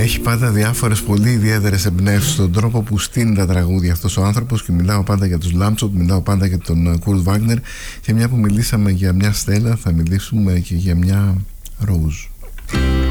Έχει πάντα διάφορες πολύ ιδιαίτερες εμπνεύσεις στον τρόπο που στείνει τα τραγούδια αυτός ο άνθρωπος, και μιλάω πάντα για τους Λάμψοτ, μιλάω πάντα για τον Κουρτ Βάγνερ, και μια που μιλήσαμε για μια Στέλλα θα μιλήσουμε και για μια Ρόουζ.